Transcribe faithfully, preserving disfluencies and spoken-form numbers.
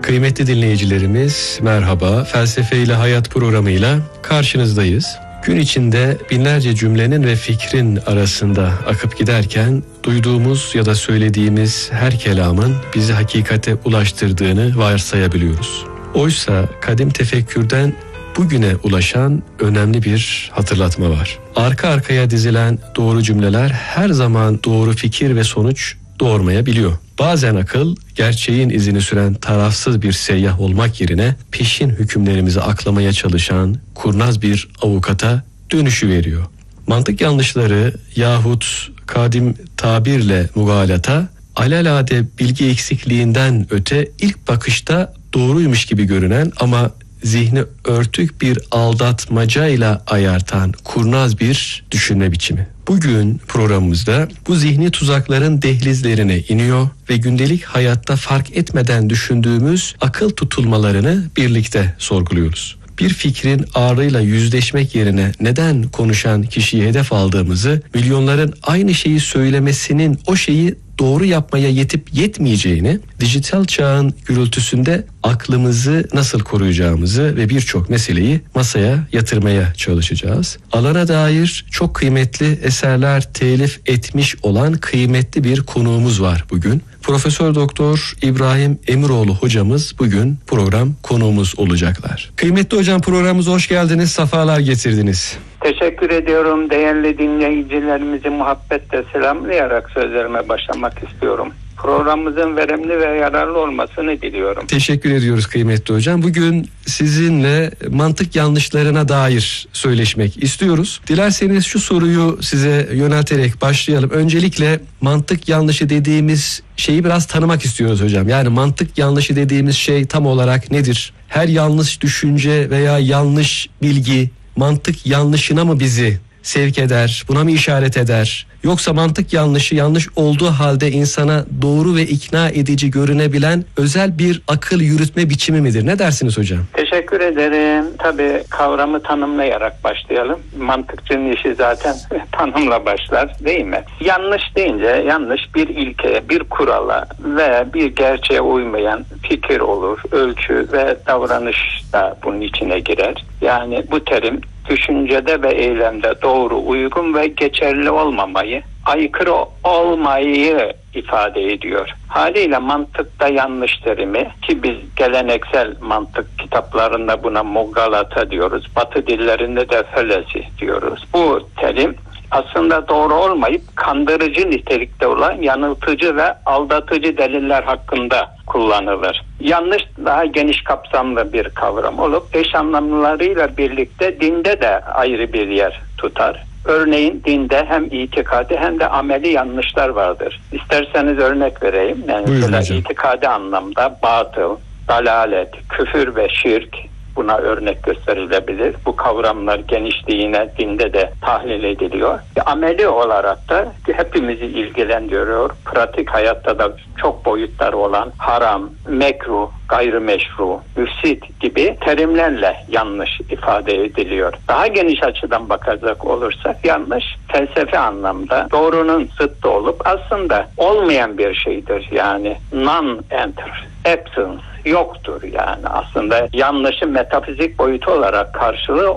Kıymetli dinleyicilerimiz merhaba. Felsefe ile Hayat programıyla karşınızdayız. Gün içinde binlerce cümlenin ve fikrin arasında akıp giderken duyduğumuz ya da söylediğimiz her kelamın bizi hakikate ulaştırdığını varsayabiliyoruz. Oysa kadim tefekkürden bugüne ulaşan önemli bir hatırlatma var. Arka arkaya dizilen doğru cümleler her zaman doğru fikir ve sonuç doğurmayabiliyor. Bazen akıl, gerçeğin izini süren tarafsız bir seyyah olmak yerine peşin hükümlerimizi aklamaya çalışan kurnaz bir avukata dönüşüveriyor. Mantık yanlışları yahut kadim tabirle mugalata, alelade bilgi eksikliğinden öte ilk bakışta doğruymuş gibi görünen ama zihni örtük bir aldatmacayla ayartan kurnaz bir düşünme biçimi. Bugün programımızda bu zihni tuzakların dehlizlerine iniyor ve gündelik hayatta fark etmeden düşündüğümüz akıl tutulmalarını birlikte sorguluyoruz. Bir fikrin ağrıyla yüzleşmek yerine neden konuşan kişiyi hedef aldığımızı, milyonların aynı şeyi söylemesinin o şeyi doğru yapmaya yetip yetmeyeceğini, dijital çağın gürültüsünde aklımızı nasıl koruyacağımızı ve birçok meseleyi masaya yatırmaya çalışacağız. Alana dair çok kıymetli eserler telif etmiş olan kıymetli bir konuğumuz var bugün. Profesör Doktor İbrahim Emiroğlu hocamız bugün program konuğumuz olacaklar. Kıymetli hocam, programımıza hoş geldiniz, sefalar getirdiniz. Teşekkür ediyorum. Değerli dinleyicilerimizi muhabbetle selamlayarak sözlerime başlamak istiyorum. Programımızın verimli ve yararlı olmasını diliyorum. Teşekkür ediyoruz kıymetli hocam. Bugün sizinle mantık yanlışlarına dair söyleşmek istiyoruz. Dilerseniz şu soruyu size yönelterek başlayalım. Öncelikle mantık yanlışı dediğimiz şeyi biraz tanımak istiyoruz hocam. Yani mantık yanlışı dediğimiz şey tam olarak nedir? Her yanlış düşünce veya yanlış bilgi mantık yanlışına mı bizi sevk eder, buna mı işaret eder? Yoksa mantık yanlışı yanlış olduğu halde insana doğru ve ikna edici görünebilen özel bir akıl yürütme biçimi midir? Ne dersiniz hocam? Teşekkür ederim. Tabii kavramı tanımlayarak başlayalım. Mantıkçının işi zaten tanımla başlar, değil mi? Yanlış deyince yanlış bir ilkeye, bir kurala ve bir gerçeğe uymayan fikir olur, ölçü ve davranış da bunun içine girer. Yani bu terim düşüncede ve eylemde doğru, uygun ve geçerli olmamayı, aykırı olmayı ifade ediyor. Haliyle mantıkta yanlış terimi, ki biz geleneksel mantık kitaplarında buna mugalata diyoruz, Batı dillerinde de felesi diyoruz. Bu terim aslında doğru olmayıp kandırıcı nitelikte olan yanıltıcı ve aldatıcı deliller hakkında kullanılır. Yanlış daha geniş kapsamlı bir kavram olup eş anlamlarıyla birlikte dinde de ayrı bir yer tutar. Örneğin dinde hem itikadi hem de ameli yanlışlar vardır. İsterseniz örnek vereyim. Yani mesela itikadi anlamda batıl, dalalet, küfür ve şirk buna örnek gösterilebilir. Bu kavramlar genişliğine dinde de tahlil ediliyor. Ameli olarak da hepimizi ilgilendiriyor. Pratik hayatta da çok boyutları olan haram, mekruh, gayrimeşru, müfsit gibi terimlerle yanlış ifade ediliyor. Daha geniş açıdan bakacak olursak yanlış felsefi anlamda doğrunun zıttı olup aslında olmayan bir şeydir. Yani non-enter, absence, yoktur yani. Aslında yanlışın metafizik boyutu olarak karşılığı